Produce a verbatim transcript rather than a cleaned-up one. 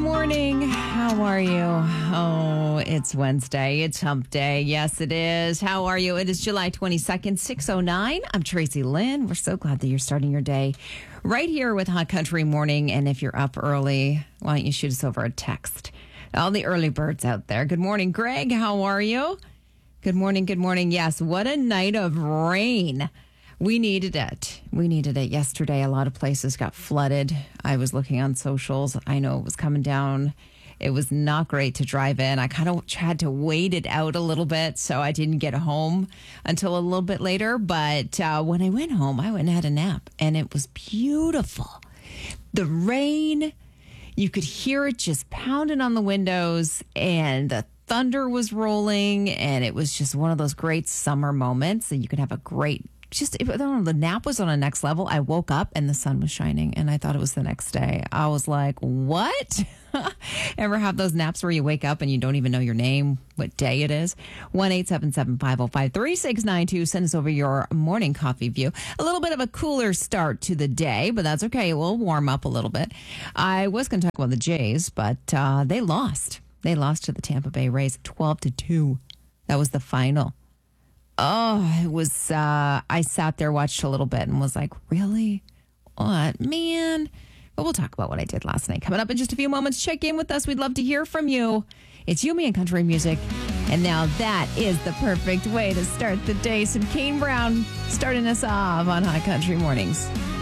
morning. How are you? Oh, it's Wednesday. It's hump day. Yes, it is. How are you? It is July twenty-second, six oh nine. I'm Tracy Lynn. We're so glad that you're starting your day right here with Hot Country Morning. And if you're up early, why don't you shoot us over a text? All the early birds out there. Good morning, Greg. How are you? Good morning. Good morning. Yes, what a night of rain. We needed it. We needed it yesterday. A lot of places got flooded. I was looking on socials. I know it was coming down. It was not great to drive in. I kind of had to wait it out a little bit, so I didn't get home until a little bit later. But uh, when I went home, I went and had a nap, and it was beautiful. The rain, you could hear it just pounding on the windows, and the thunder was rolling, and it was just one of those great summer moments that you could have a great Just, I don't know, the nap was on a next level. I woke up and the sun was shining and I thought it was the next day. I was like, what? Ever have those naps where you wake up and you don't even know your name, what day it is? one eight seven seven, five oh five, three six nine two. Send us over your morning coffee view. A little bit of a cooler start to the day, but that's okay. We'll warm up a little bit. I was going to talk about the Jays, but uh, they lost. They lost to the Tampa Bay Rays twelve to two. That was the final. Oh, it was, uh, I sat there, watched a little bit and was like, really? What? Man. But we'll talk about what I did last night. Coming up in just a few moments, check in with us. We'd love to hear from you. It's You, Me, and Country Music. And now that is the perfect way to start the day. Some Kane Brown starting us off on Hot Country Mornings.